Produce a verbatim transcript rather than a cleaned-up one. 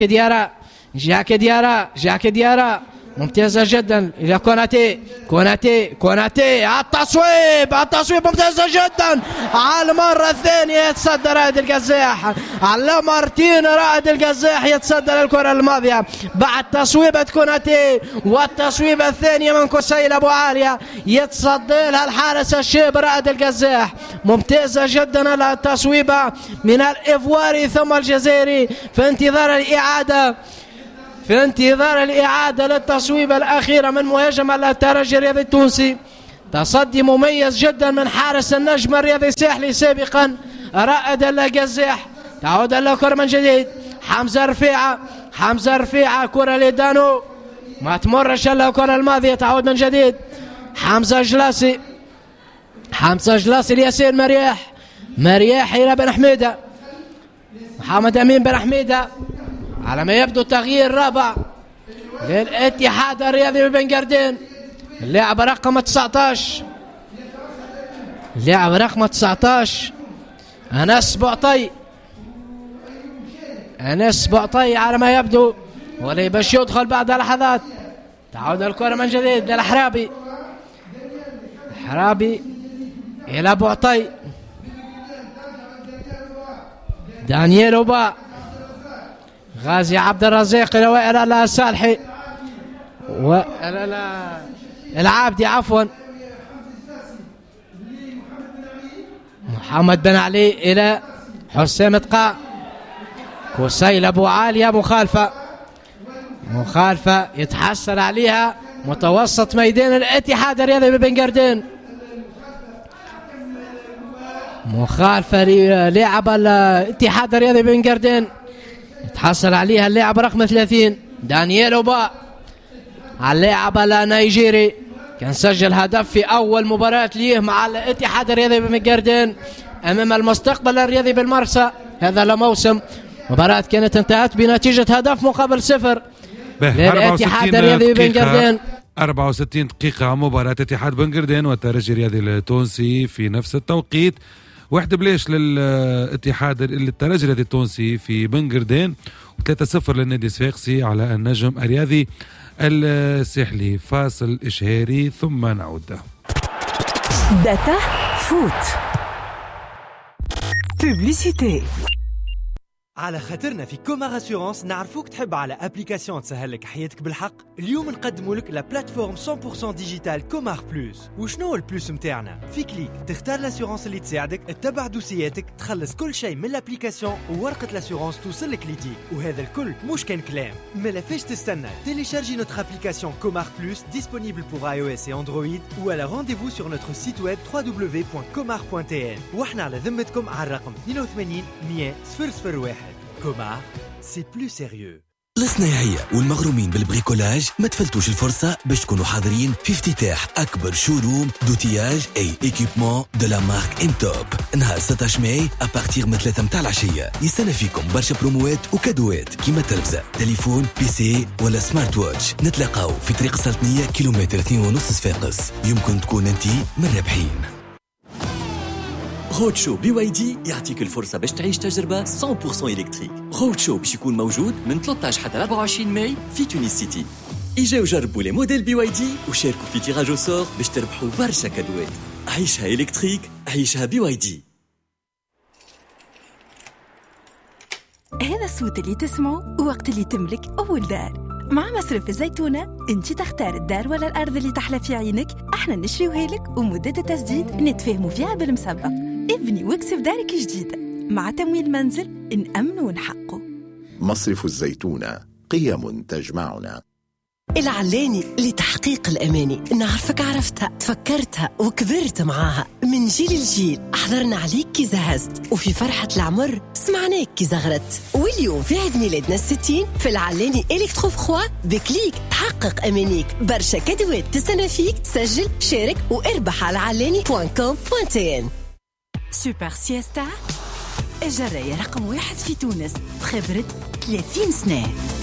ديارا جاك ديارا جاك ديارا ممتازة جدا إلى كوناتي كوناتي كوناتي على التصويب على التصويب ممتازة جدا على المرة الثانية يتصدى رائد القزاح على مرتين رائد القزاح يتصدى الكرة الماضية بعد تصويبة كوناتي والتصويبة الثانية من كسيل أبو عالية يتصدى لها الحارس الشاب رائد القزاح. ممتازة جدا التصويبة من الإيفواري ثم الجزائري في انتظار الإعادة في انتظار الإعادة للتصويبة الأخيرة من مهاجم الترجي الرياضي التونسي. تصدي مميز جدا من حارس النجم الرياضي الساحلي سابقا رائد القزاح. تعود الكرة من جديد حمزة رفيعة حمزة رفيعة كرة لدانو ما تمرش الكرة الماضية. تعود من جديد حمزة جلاسي حمزة جلاسي لياسين مرياح مرياح إلى بن حميدة محمد أمين بن حميدة. على ما يبدو تغيير رابع للاتحاد الرياضي ببن قردين. اللاعب رقم تسعة عشر اللاعب رقم تسعة عشر أنس بوعطي أنس بوعطي على ما يبدو ولي باش يدخل بعد لحظات. تعود الكرة من جديد للحرابي الحرابي إلى بوعطي دانييل وبا غازي عبد الرزاق إلى وائل الصالحي و العابدي عفوا محمد بن علي إلى حسام تقاع كسيل أبو عالية مخالفة مخالفة يتحصل عليها متوسط ميدان الاتحاد الرياضي ببن قردين. مخالفة للاعب الاتحاد الرياضي ببن قردين يتحصل عليها اللاعب رقم ثلاثين دانييل وبا اللاعب النيجيري كان سجل هدف في أول مباراة ليه مع الاتحاد الرياضي ببن قردين أمام المستقبل الرياضي بالمرسى هذا الموسم. مباراة كانت انتهت بنتيجة هدف مقابل صفر للاتحاد الرياضي ببن قردين. أربعة وستين دقيقة مباراة اتحاد بن قردين والترجي الرياضي التونسي في نفس التوقيت. واحد بليش للاتحاد الترجي الرياضي التونسي في بن قردين وثلاثة صفر للنادي الصفاقسي على النجم الرياضي الساحلي. فاصل إشهاري ثم نعود. داتا فوت بوبليسيتي. على خاطرنا في كومار اسيورانس نعرفوك تحب على ابليكاسيون تسهل لك حياتك بالحق. اليوم نقدموا لك لا بلاتفورم مية بالمية ديجيتال كومار بلوس. وشنو البلوس متاعنا؟ في كليك تختار الاسيورانس اللي تساعدك، تتبع دوسياتك، تخلص كل شيء من الابليكاسيون وورقه الاسيورانس توصلك ليديك. وهذا الكل مش كان كلام. مالا فاش تستنى؟ تيليشارجي نوتر ابليكاسيون كومار بلوس disponible pour iOS et Android ou à la rendez-vous sur notre site web w w w point comar point t n. واحنا على ذمتكم على الرقم اثنين وثمانين مية صفر صفر واحد. كومار سي بلو سيريو. الصناعية والمغرومين بالبريكولاج ما تفلتوش الفرصة باش تكونوا حاضرين في افتتاح أكبر شوروم دوتياج أي إيكيبمون دو لا مارك إنتوب نهار ستة عشر ماي أبارتيغ من ثلاثة متاع العشية. يستنى فيكم برشا بروموات وكادوات كيما تلفزة تليفون بي سي ولا سمارت واتش. نتلاقاو في طريق السلطنية كيلومتر اثنين ونص صفاقس. يمكن تكون انتي من الرابحين. رود شو بي واي دي يعطيك الفرصة باش تعيش تجربة مية بالمية إلكتريك. رود شو باش يكون موجود من ثلاثة عشر حتى أربعة وعشرين ماي في تونس سيتي. إجاو جربوا لي موديل بي واي دي وشاركوا في تيراج أو سور باش تربحوا برشا كادوات. عيشها إلكتريك، عيشها بي واي دي. هذا الصوت اللي تسمعه وقت اللي تملك أول دار. مع مصرف الزيتونة انت تختار الدار ولا الأرض اللي تحلى في عينك، احنا نشريوها لك ومدة التسديد نتفاهموا فيها بالمسابقة. ابني واكسب دارك جديدة مع تمويل منزل نأمن ونحقه. مصرف الزيتونة، قيم تجمعنا. العلاني لتحقيق الأماني. نعرفك عرفتها، تفكرتها وكبرت معاها من جيل الجيل. أحضرنا عليك كي زهزت وفي فرحة العمر سمعناك كي زغرت. واليوم في عيد ميلادنا الستين في العلاني إلكتروفخوا بكليك تحقق أمانيك. برشا كادوات تستنى فيك. سجل شارك واربح على علاني بوان كوم بوان تي ان. سوبر سيستا الجراية رقم واحد في تونس بخبرة ثلاثين سنة.